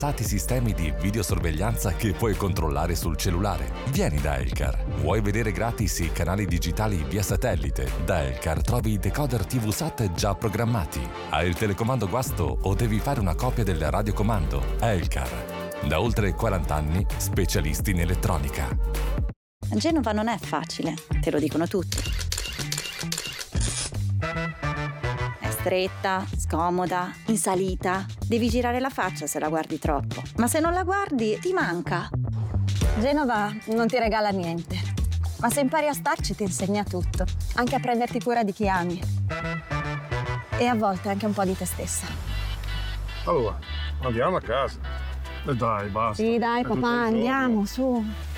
avanzati sistemi di videosorveglianza che puoi controllare sul cellulare. Vieni da Elcar. Vuoi vedere gratis i canali digitali via satellite? Da Elcar trovi i decoder TV SAT già programmati. Hai il telecomando guasto o devi fare una copia del radiocomando? Elcar. Da oltre 40 anni, specialisti in elettronica. Genova non è facile, te lo dicono tutti. È stretta, scomoda, in salita. Devi girare la faccia se la guardi troppo. Ma se non la guardi, ti manca. Genova non ti regala niente, ma se impari a starci ti insegna tutto, anche a prenderti cura di chi ami. E a volte anche un po' di te stessa. Allora, andiamo a casa. Dai, basta. Sì, dai, papà, andiamo, su.